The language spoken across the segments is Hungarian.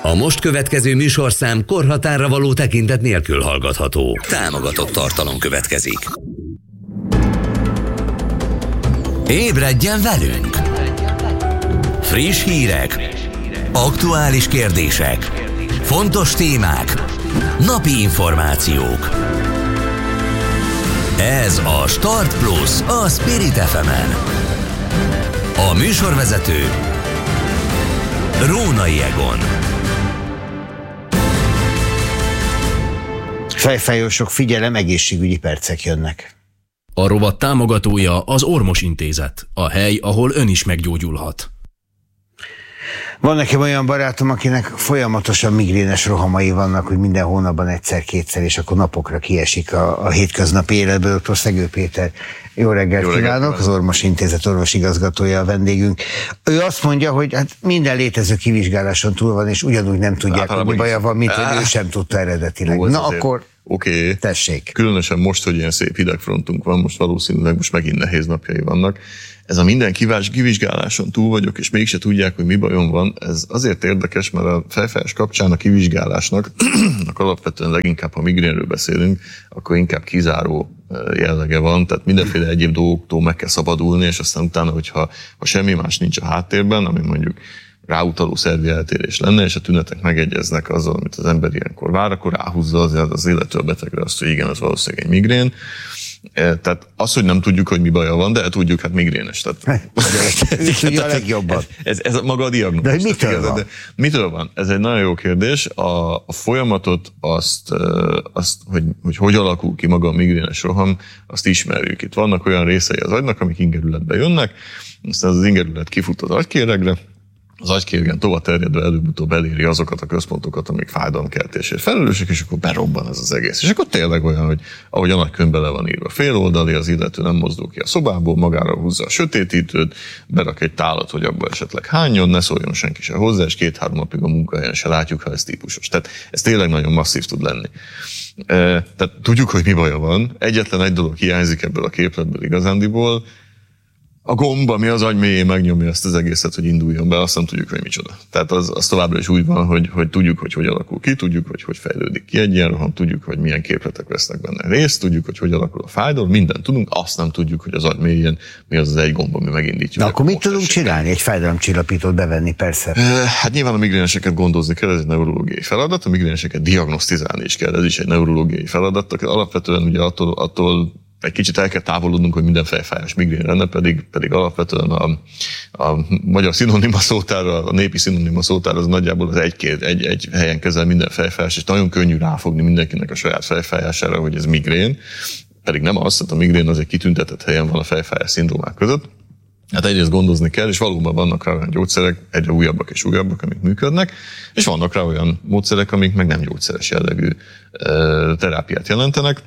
A most következő műsorszám korhatárra való tekintet nélkül hallgatható. Támogatott tartalom következik. Ébredjen velünk! Friss hírek, aktuális kérdések, fontos témák, napi információk. Ez a Start Plus a Spirit FM-en. A műsorvezető Rónai Egon. Fejfájósok, figyelem, egészségügyi percek jönnek. A rovat támogatója az Ormos Intézet, a hely, ahol ön is meggyógyulhat. Van nekem olyan barátom, akinek folyamatosan migrénes rohamai vannak, hogy minden hónapban egyszer-kétszer, és akkor napokra kiesik a hétköznapi életből. Dr. Szegő Péter, jó reggelt kívánok, az Ormos Intézet orvosigazgatója a vendégünk. Ő azt mondja, hogy hát minden létező kivizsgáláson túl van, és ugyanúgy nem tudják, hogy mi baja van, mint hogy ő sem tudta eredetileg. Na akkor tessék. Különösen most, hogy ilyen szép hidegfrontunk van, most valószínűleg megint nehéz napjai vannak. Ez a minden kivizsgáláson túl vagyok, és mégse tudják, hogy mi bajom van. Ez azért érdekes, mert a fejfájás kapcsán a kivizsgálásnak alapvetően leginkább, ha migrénről beszélünk, akkor inkább kizáró jellege van, tehát mindenféle egyéb dolgoktól meg kell szabadulni, és aztán utána, hogyha semmi más nincs a háttérben, ami mondjuk ráutaló szervi eltérés lenne, és a tünetek megegyeznek azzal, amit az ember ilyenkor vár, akkor ráhúzza az illető a betegre azt, hogy igen, az valószínűleg egy migrén. Tehát az, hogy nem tudjuk, hogy mi baja van, de tudjuk, hát migrénes. Ő tudja a legjobban. Ez maga a diagnózis. De mitől van? Mitől van? Ez egy nagyon jó kérdés. A folyamatot, hogy alakul ki maga a migrénes roham, azt ismerjük. Itt vannak olyan részei az agynak, amik ingerületbe jönnek, aztán az ingerület kifut az agykéregre, az agykéregen tovább terjedve előbb-utóbb eléri azokat a központokat, amik fájdalomkeltésért felelősek, és akkor berobban ez az egész. És akkor tényleg olyan, hogy ahogy a nagykönyvbe le van írva féloldali, az illető nem mozdul ki a szobából, magára húzza a sötétítőt, berak egy tálat, hogy abba esetleg hányjon, ne szóljon senki se hozzá, és 2-3 napig a munkahelyen se látjuk, ha ez típusos. Tehát ez tényleg nagyon masszív tud lenni. Tehát tudjuk, hogy mi baja van. Egyetlen egy dolog hiányzik ebből a képletből igazándiból. A gomb, ami az agy mélyén megnyomja ezt az egészet, hogy induljon be, azt nem tudjuk, hogy micsoda. Tehát az továbbra is úgy van, hogy tudjuk, hogy alakul ki, tudjuk, hogy fejlődik ki egy ilyen roham, tudjuk, hogy milyen képletek vesznek benne részt, tudjuk, hogy alakul a fájdalom, mindent tudunk, azt nem tudjuk, hogy az agy mélyén mi az egy gomb, ami megindítja. Na akkor mit tudunk csinálni? Egy fájdalomcsillapítót bevenni, persze. Hát nyilván a migréneseket gondozni kell, ez egy neurológiai feladat, a migréneseket diagnosztizálni is kell, ez is egy neurológiai feladat. Alapvetően ugye attól egy kicsit el kell távolodnunk, hogy minden fejfájás migrén lenne, pedig alapvetően a magyar szinonima szótár, a népi szinonima szótár az nagyjából az egy helyen kezel minden fejfájás, és nagyon könnyű ráfogni mindenkinek a saját fejfájására, hogy ez migrén, pedig nem az, tehát a migrén az egy kitüntetett helyen van a fejfájás szindrómák között. Hát egyrészt gondozni kell, és valóban vannak rá olyan gyógyszerek, egyre újabbak és újabbak, amik működnek, és vannak rá olyan módszerek, amik meg nem gyógyszeres jellegű terápiát jelentenek.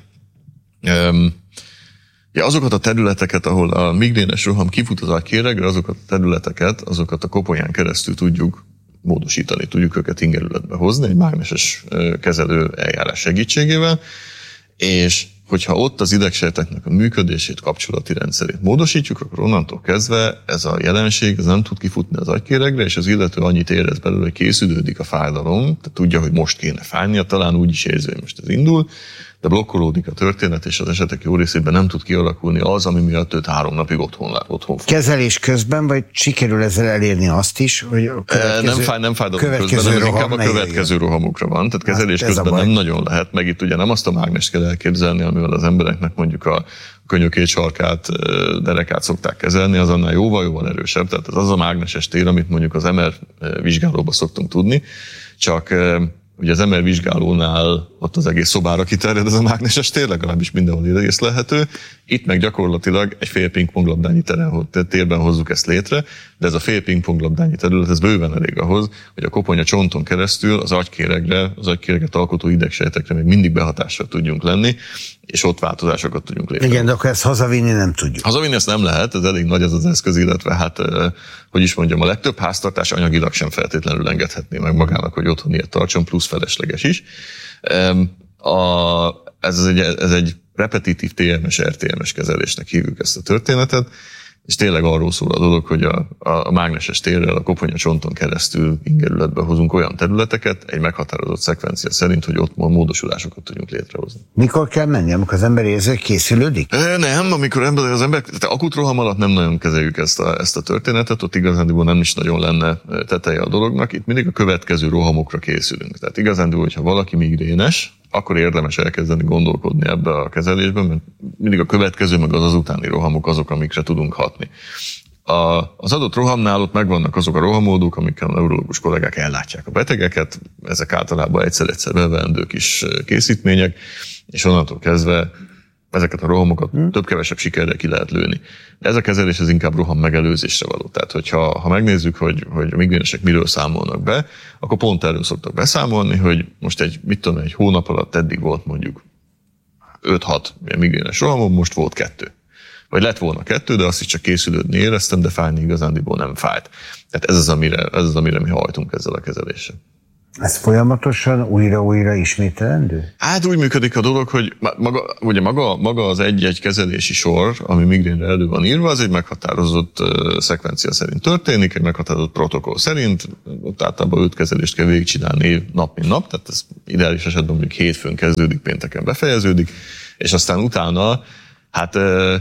Ja, azokat a területeket, ahol a migrénes roham kifut az agykéregre, azokat a területeket, azokat a koponyán keresztül tudjuk módosítani, tudjuk őket ingerületbe hozni egy mágneses kezelő eljárás segítségével, és hogyha ott az idegsejteknek a működését, kapcsolati rendszerét módosítjuk, akkor onnantól kezdve ez a jelenség ez nem tud kifutni az agykéregre, és az illető annyit érez belőle, hogy készülődik a fájdalom, tehát tudja, hogy most kéne fájnia, talán úgy is érzi, hogy most ez indul, de blokkolódik a történet, és az esetek jó részében nem tud kialakulni az, ami miatt őt 3 napig otthon fog. Kezelés közben, vagy sikerül ezzel elérni azt is, hogy a nem fájdalom közben, hanem inkább a következő rohamokra van. Tehát kezelés közben nem nagyon lehet, meg itt ugye nem azt a mágnest kell elképzelni, amivel az embereknek mondjuk a könyökét, sarkát, derekát szokták kezelni, az annál jóval erősebb. Tehát az a mágneses tér, amit mondjuk az MR vizsgálóba szoktunk tudni, csak ugye az MR vizsgálónál ott az egész szobára kiterjed ez a mágneses tér, legalábbis mindenhol észlelhető. Itt meg gyakorlatilag egy fél pingponglabdányi térben hozzuk ezt létre, de ez a fél pingponglabdányi terület, ez bőven elég ahhoz, hogy a koponya csonton keresztül az agykéreget alkotó idegsejtekre még mindig behatással tudjunk lenni, és ott változásokat tudjunk létrehozni. Igen, de akkor ezt hazavinni nem tudjuk. Hazavinni ezt nem lehet, ez elég nagy az az eszköz, illetve hát, hogy is mondjam, a legtöbb háztartás anyagilag sem feltétlenül engedhetné meg magának, hogy otthon ilyet tartson, plusz felesleges is. Ez egy repetitív TMS-RTMS kezelésnek hívjuk ezt a történetet, és tényleg arról szól a dolog, hogy a mágneses térrel, a koponyacsonton keresztül ingerületbe hozunk olyan területeket egy meghatározott szekvencia szerint, hogy ott módosulásokat tudjunk létrehozni. Mikor kell menni? Amikor az ember érzi, hogy készülődik? Nem, amikor az ember akut roham alatt nem nagyon kezeljük ezt a történetet, ott igazándiból nem is nagyon lenne teteje a dolognak. Itt mindig a következő rohamokra készülünk. Tehát igazándiból, hogyha valaki migrénes, akkor érdemes elkezdeni gondolkodni ebbe a kezelésben, mert mindig a következő, meg az utáni rohamok azok, amikre tudunk hatni. Az adott rohamnál ott megvannak azok a rohamódok, amikkel a neurológus kollégák ellátják a betegeket, ezek általában egyszer-egyszer bevendő kis készítmények, és onnantól kezdve ezeket a rohamokat több-kevesebb sikerrel ki lehet lőni. De ez a kezelés az inkább roham megelőzésre való. Tehát, hogyha megnézzük, hogy a migrénesek miről számolnak be, akkor pont erről szoktak beszámolni, hogy most egy hónap alatt eddig volt mondjuk 5-6 migrénes rohamom, most volt 2. Vagy lett volna 2, de azt is csak készülődni éreztem, de fájni igazándiból nem fájt. Tehát ez az, amire mi hajtunk ezzel a kezeléssel. Ez folyamatosan újra ismételendő? Hát úgy működik a dolog, hogy maga az egy-egy kezelési sor, ami migrénre elő van írva, az egy meghatározott szekvencia szerint történik, egy meghatározott protokoll szerint, ott általában 5 kezelést kell végigcsinálni nap mint nap, tehát ez ideális esetben mondjuk hétfőn kezdődik, pénteken befejeződik, és aztán utána, hát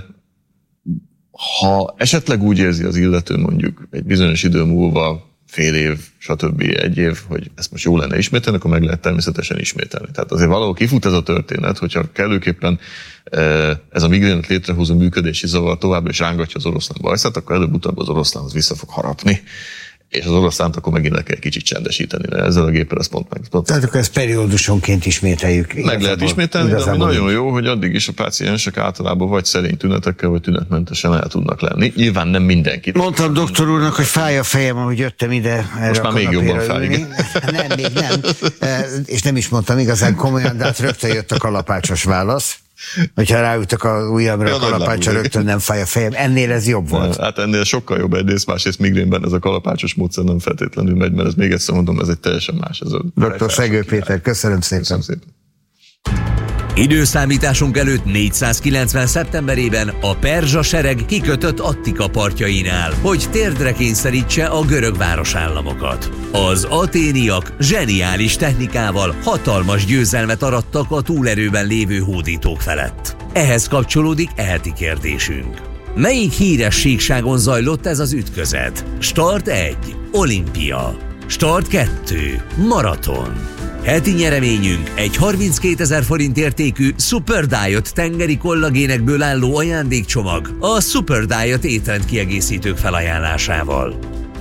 ha esetleg úgy érzi az illető mondjuk egy bizonyos idő múlva, fél év, stb. 1 év, hogy ezt most jó lenne ismételni, akkor meg lehet természetesen ismételni. Tehát azért valahol kifut ez a történet, hogyha kellőképpen ez a migrénet létrehozó működési zavar továbbra is rángatja az oroszlán bajszát, akkor előbb-utóbb az oroszlánhoz vissza fog harapni, és az oroszlánt akkor megint le kell kicsit csendesíteni, mert ezzel a géppel ez pont. Tehát akkor ezt periódusonként ismételjük. Meg lehet ismételni, de ami nagyon jó, hogy addig is a páciensek általában vagy szerény tünetekkel, vagy tünetmentesen el tudnak lenni. Nyilván nem mindenkit. Mondtam doktor úrnak, hogy fáj a fejem, ahogy jöttem ide. Most már még jobban fáj. Nem, még nem. És nem is mondtam igazán komolyan, de hát rögtön jött a kalapácsos válasz. Hogyha ráütök az ujjamra a kalapácsra, rögtön nem fáj a fejem. Ennél ez jobb volt. Hát ennél sokkal jobb egyrészt, másrészt migrénben ez a kalapácsos módszer nem feltétlenül megy, mert ez még egyszer mondom, ez egy teljesen más. Dr. Szegő Péter, köszönöm szépen. Időszámításunk előtt 490. szeptemberében a perzsa sereg kikötött Attika partjainál, hogy térdre kényszerítse a görög városállamokat. Az aténiak zseniális technikával hatalmas győzelmet arattak a túlerőben lévő hódítók felett. Ehhez kapcsolódik eheti kérdésünk. Melyik híres síkságon zajlott ez az ütközet? Start 1. Olimpia. Start 2. Maraton. Heti nyereményünk egy 32 000 forint értékű Super Diet tengeri kollagénekből álló ajándékcsomag a Super Diet étrendkiegészítők felajánlásával.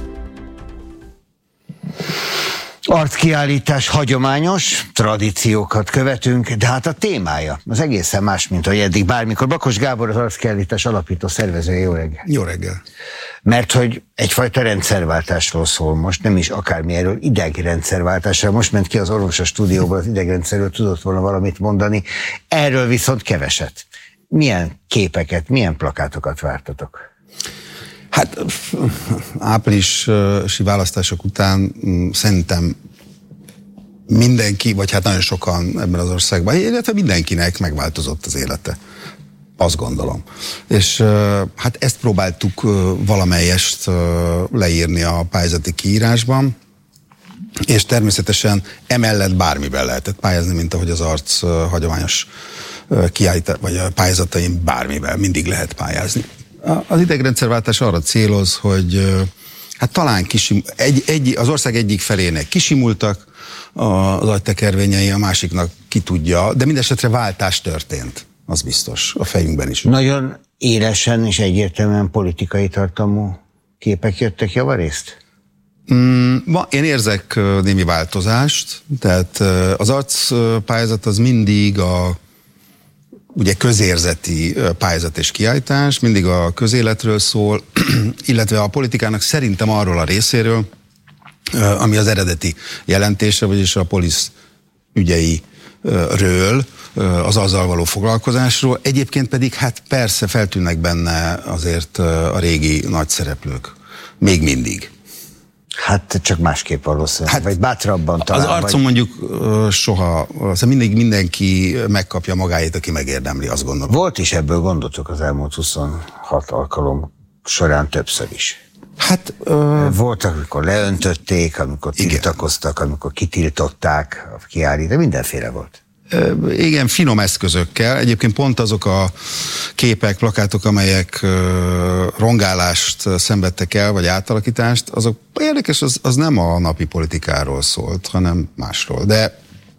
Arckiállítás hagyományos, tradíciókat követünk, de hát a témája az egészen más, mint ahogy eddig bármikor. Bakos Gábor, az Arckiállítás alapító szervezője, jó reggel. Jó reggel. Mert hogy egyfajta rendszerváltásról szól most, nem is akármilyenről, idegrendszerváltásról. Most ment ki az orvos a stúdióból, az idegrendszerről tudott volna valamit mondani, erről viszont keveset. Milyen képeket, milyen plakátokat vártatok? Hát áprilisi választások után szerintem mindenki, vagy hát nagyon sokan ebben az országban, illetve mindenkinek megváltozott az élete. Azt gondolom. És hát ezt próbáltuk valamelyest leírni a pályázati kiírásban, és természetesen emellett bármiben lehetett pályázni, mint ahogy az arc hagyományos kiállítás, vagy a pályázatain bármivel mindig lehet pályázni. Az idegrendszerváltás arra céloz, hogy hát talán az ország egyik felének kisimultak az agytekervényei, a másiknak ki tudja, de mindesetre váltás történt, az biztos, a fejünkben is. Nagyon élesen és egyértelműen politikai tartalmú képek jöttek javarészt? Én érzek némi változást, tehát az arcpályázat az mindig ugye közérzeti pályázat és kiállítás, mindig a közéletről szól, illetve a politikának szerintem arról a részéről, ami az eredeti jelentése, vagyis a polisz ügyeiről, az azzal való foglalkozásról. Egyébként pedig hát persze feltűnnek benne azért a régi nagy szereplők. Még mindig. Hát csak másképp valószínűleg, hát, vagy bátrabban talán. Az arcon mondjuk soha, mindig mindenki megkapja magáét, aki megérdemli, azt gondolom. Volt is ebből gondotok az elmúlt 26 alkalom során többször is. Hát voltak, amikor leöntötték, amikor tiltakoztak, amikor kitiltották a kiállítást, mindenféle volt. Igen, finom eszközökkel. Egyébként pont azok a képek, plakátok, amelyek rongálást szenvedtek el, vagy átalakítást, azok érdekes, az nem a napi politikáról szólt, hanem másról. De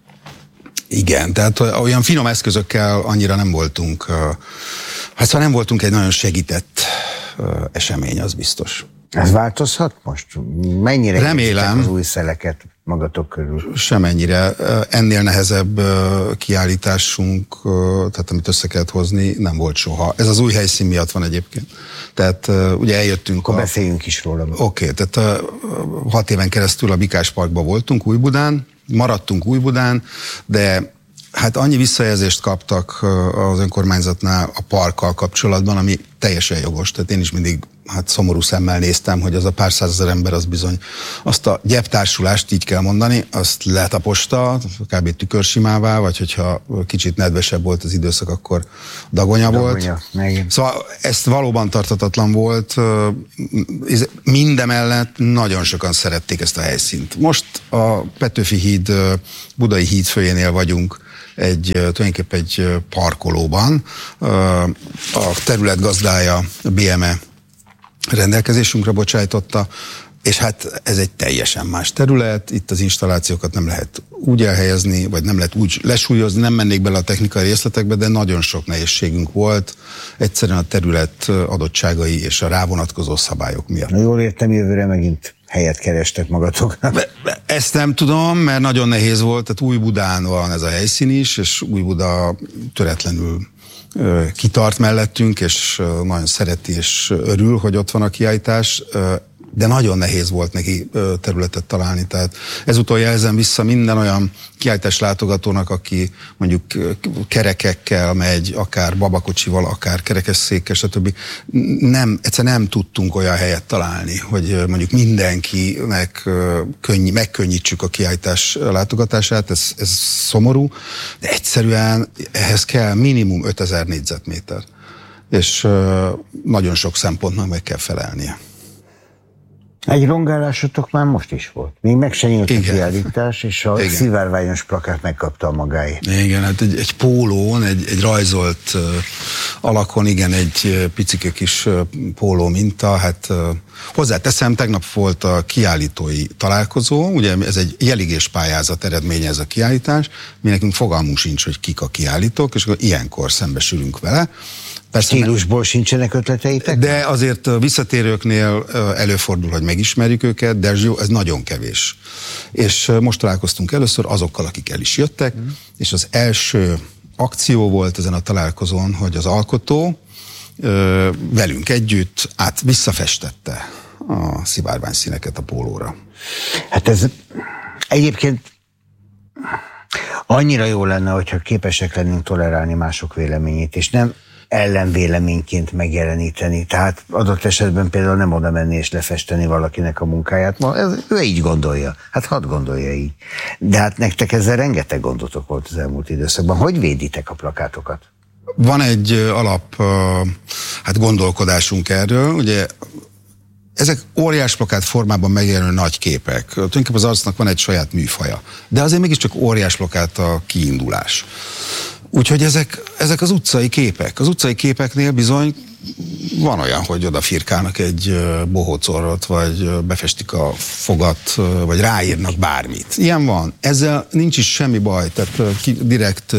igen, tehát olyan finom eszközökkel annyira nem voltunk, hát szóval nem voltunk egy nagyon segített esemény, az biztos. Ez változhat most? Mennyire remélem az új szeleket magatok körül? Semennyire. Ennél nehezebb kiállításunk, tehát amit össze kellett hozni, nem volt soha. Ez az új helyszín miatt van egyébként. Tehát ugye eljöttünk... Akkor beszéljünk is róla. Oké, tehát 6 éven keresztül a Bikás Parkban voltunk, Újbudán, maradtunk Újbudán, de hát annyi visszajelzést kaptak az önkormányzatnál a parkkal kapcsolatban, ami teljesen jogos. Tehát én is mindig szomorú szemmel néztem, hogy az a pár százezer ember az bizony azt a gyeptársulást, így kell mondani, azt letaposta, kb. Tükörsimává, vagy hogyha kicsit nedvesebb volt az időszak, akkor dagonya volt. Megint. Szóval ezt valóban tarthatatlan volt. Mindemellett nagyon sokan szerették ezt a helyszínt. Most a Petőfi híd, Budai híd főjénél vagyunk, tulajdonképpen egy parkolóban. A terület gazdája, a BME rendelkezésünkre bocsájtotta, és hát ez egy teljesen más terület, itt az installációkat nem lehet úgy elhelyezni, vagy nem lehet úgy lesúlyozni, nem mennék bele a technikai részletekbe, de nagyon sok nehézségünk volt, egyszerűen a terület adottságai és a rávonatkozó szabályok miatt. Na, jól értem, jövőre megint helyet kerestek magatoknak. Ezt nem tudom, mert nagyon nehéz volt, tehát Újbudán van ez a helyszín is, és Újbuda töretlenül kitart mellettünk, és nagyon szereti és örül, hogy ott van a kiállítás, de nagyon nehéz volt neki területet találni. Tehát ezúttal jelzem vissza minden olyan kiállítás látogatónak, aki mondjuk kerekekkel megy, akár babakocsival, akár kerekesszékkel, stb. Egyszerűen nem tudtunk olyan helyet találni, hogy mondjuk mindenkinek megkönnyítsük a kiállítás látogatását, ez szomorú, de egyszerűen ehhez kell minimum 5000 négyzetméter. És nagyon sok szempontnak meg kell felelnie. Egy rongálásotok már most is volt. Még meg se nyílt a kiállítás, és a szivárványos plakát megkapta a magáét. Igen, hát egy pólón, egy rajzolt alakon, igen, egy picike kis póló minta. Hát hozzáteszem, tegnap volt a kiállítói találkozó, ugye ez egy jeligés pályázat eredménye ez a kiállítás, mi nekünk fogalmunk sincs, hogy kik a kiállítók, és akkor ilyenkor szembesülünk vele. Persze, stílusból sincsenek ötleteitek? De azért visszatérőknél előfordul, hogy megismerjük őket, de ez nagyon kevés. És most találkoztunk először azokkal, akik el is jöttek, és az első akció volt ezen a találkozón, hogy az alkotó velünk együtt visszafestette a szivárványszíneket a pólóra. Hát ez egyébként annyira jó lenne, hogyha képesek lennénk tolerálni mások véleményét, és nem ellenvéleményként megjeleníteni. Tehát adott esetben például nem oda menni és lefesteni valakinek a munkáját. Ő így gondolja. Hát hadd gondolja így. De hát nektek ezzel rengeteg gondotok volt az elmúlt időszakban. Hogy véditek a plakátokat? Van egy alap gondolkodásunk erről. Ugye ezek óriás plakát formában megjelenő nagy képek. Tulajdonképpen az arcnak van egy saját műfaja. De azért mégiscsak óriás plakát a kiindulás. Úgyhogy ezek az utcai képek. Az utcai képeknél bizony van olyan, hogy oda firkálnak egy bohócorrot, vagy befestik a fogat, vagy ráírnak bármit. Ilyen van. Ezzel nincs is semmi baj. Tehát direkt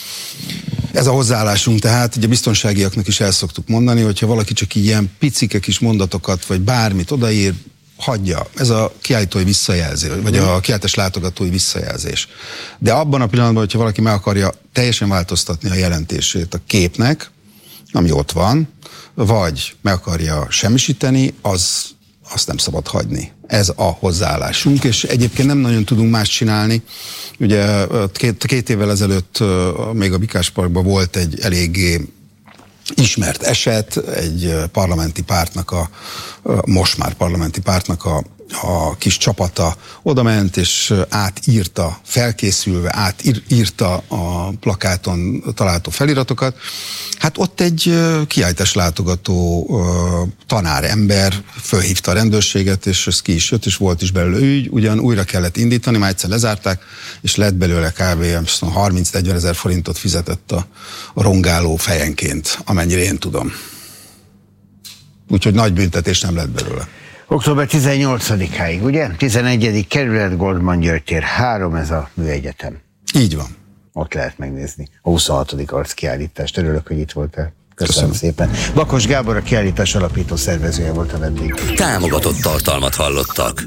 ez a hozzáállásunk, tehát ugye biztonságiaknak is el szoktuk mondani, hogyha valaki csak ilyen picike kis mondatokat, vagy bármit odaír, hagyja. Ez a kiállítói visszajelzés, vagy a kiállítás látogatói visszajelzés. De abban a pillanatban, hogyha valaki meg akarja teljesen változtatni a jelentését a képnek, ami ott van, vagy meg akarja semmisíteni, azt nem szabad hagyni. Ez a hozzáállásunk, és egyébként nem nagyon tudunk más csinálni. Ugye két évvel ezelőtt még a Bikás Parkban volt egy eléggé ismert eset, egy parlamenti pártnak most már parlamenti pártnak a kis csapata odament, és átírta, felkészülve, átírta a plakáton található feliratokat. Hát ott ott egy kiállítás látogató tanárember fölhívta a rendőrséget, és ez ki is jött, és volt is belőle ügy, ugyan újra kellett indítani, már egyszer lezárták, és lett belőle kb. 30-40 ezer forintot fizetett a rongáló fejenként, amennyire én tudom. Úgyhogy nagy büntetés nem lett belőle. Október 18-áig, ugye? 11. kerület, Goldman György tér 3, ez a műegyetem. Így van. Ott lehet megnézni a 26. arckiállítást. Örülök, hogy itt voltál. Köszönöm szépen. Bakos Gábor, a kiállítás alapító szervezője volt a vendég. Támogatott tartalmat hallottak.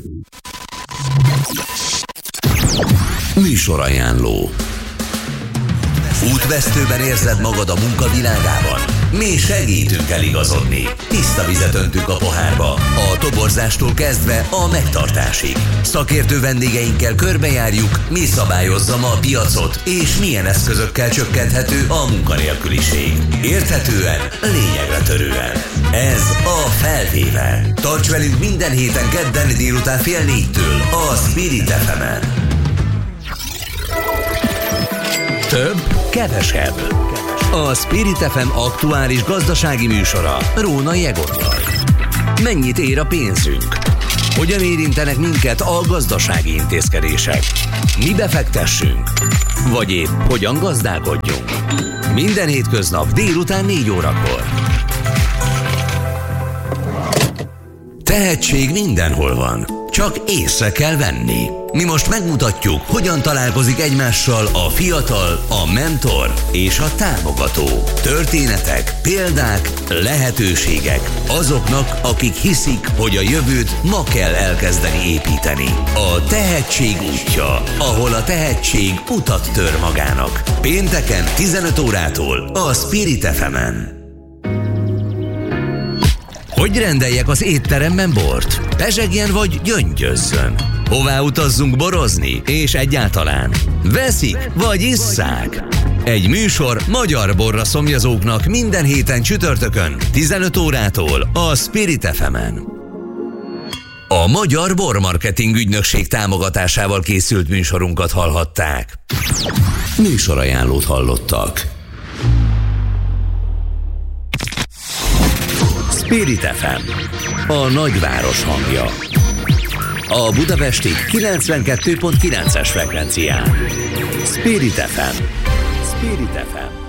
Műsorajánló. Útvesztőben érzed magad a munkavilágában? Mi segítünk eligazodni. Tiszta vizet öntünk a pohárba. A toborzástól kezdve a megtartásig. Szakértő vendégeinkkel körbejárjuk, mi szabályozza ma a piacot, és milyen eszközökkel csökkenthető a munkanélküliség. Érthetően, lényegre törően. Ez a Felvéve. Tarts velünk minden héten kedden délután 3:30 a Spirit FM-en. Több, kevesebb. A Spirit FM aktuális gazdasági műsora Rónai Egottal. Mennyit ér a pénzünk? Hogyan érintenek minket a gazdasági intézkedések? Mi befektessünk? Vagy épp hogyan gazdálkodjunk? Minden hétköznap délután 4 órakor. Tehetség mindenhol van, csak észre kell venni. Mi most megmutatjuk, hogyan találkozik egymással a fiatal, a mentor és a támogató. Történetek, példák, lehetőségek azoknak, akik hiszik, hogy a jövőt ma kell elkezdeni építeni. A tehetség útja, ahol a tehetség utat tör magának. Pénteken 15 órától a Spirit FM-en. Hogy rendeljek az étteremben bort? Pezsegjen vagy gyöngyözzön? Hová utazzunk borozni? És egyáltalán veszik vagy isszák? Egy műsor magyar borra szomjazóknak minden héten csütörtökön 15 órától a Spirit FM-en. A Magyar Bormarketing Ügynökség támogatásával készült műsorunkat hallhatták. Műsorajánlót hallottak. Spirit FM, a nagyváros hangja. A budapesti 92.9-es frekvencián. Spirit FM. Spirit FM.